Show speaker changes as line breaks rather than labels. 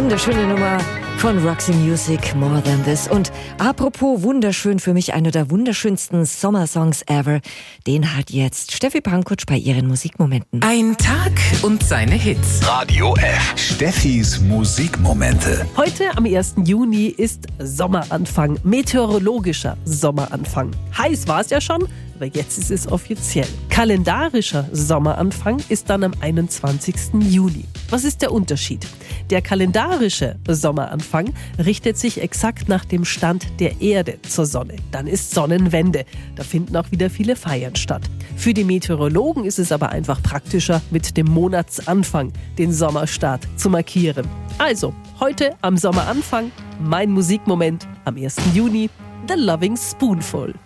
Wunderschöne Nummer von Roxy Music, More Than This. Und apropos wunderschön, für mich einer der wunderschönsten Sommersongs ever, den hat jetzt Steffi Pankutsch bei ihren Musikmomenten.
Ein Tag und seine Hits.
Radio F. Steffis Musikmomente.
Heute am 1. Juni ist Sommeranfang, meteorologischer Sommeranfang. Heiß war es ja schon, aber jetzt ist es offiziell. Kalendarischer Sommeranfang ist dann am 21. Juni. Was ist der Unterschied? Der kalendarische Sommeranfang richtet sich exakt nach dem Stand der Erde zur Sonne. Dann ist Sonnenwende. Da finden auch wieder viele Feiern statt. Für die Meteorologen ist es aber einfach praktischer, mit dem Monatsanfang den Sommerstart zu markieren. Also, heute am Sommeranfang, mein Musikmoment am 1. Juni, The Loving Spoonful.